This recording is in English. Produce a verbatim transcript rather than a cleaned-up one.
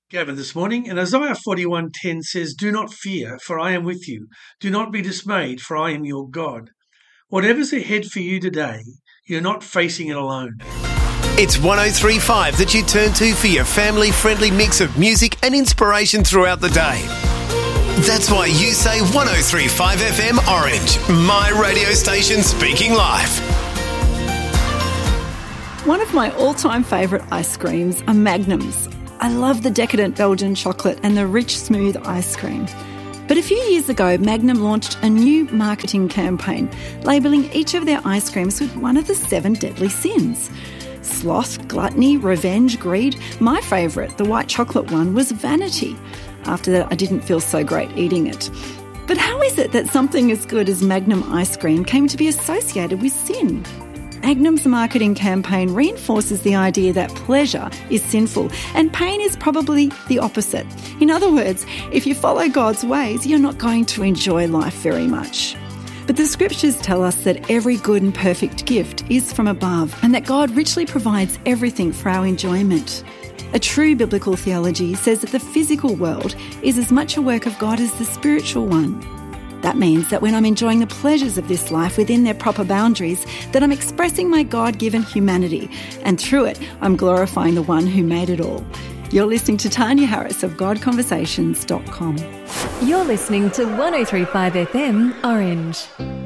Gavin this morning, and Isaiah forty-one ten says, "Do not fear, for I am with you. Do not be dismayed, for I am your God." Whatever's ahead for you today, you're not facing it alone. It's one oh three point five that you turn to for your family-friendly mix of music and inspiration throughout the day. That's why you say one oh three point five F M Orange, my radio station speaking life. One of my all-time favourite ice creams are Magnums. I love the decadent Belgian chocolate and the rich, smooth ice cream. But a few years ago, Magnum launched a new marketing campaign labelling each of their ice creams with one of the seven deadly sins. Sloth, gluttony, revenge, greed. My favourite, the white chocolate one, was vanity. After that, I didn't feel so great eating it. But how is it that something as good as Magnum ice cream came to be associated with sin? Magnum's marketing campaign reinforces the idea that pleasure is sinful and pain is probably the opposite. In other words, if you follow God's ways, you're not going to enjoy life very much. But the scriptures tell us that every good and perfect gift is from above and that God richly provides everything for our enjoyment. A true biblical theology says that the physical world is as much a work of God as the spiritual one. That means that when I'm enjoying the pleasures of this life within their proper boundaries, that I'm expressing my God-given humanity, and through it, I'm glorifying the one who made it all. You're listening to Tanya Harris of God Conversations dot com. You're listening to one oh three point five F M Orange.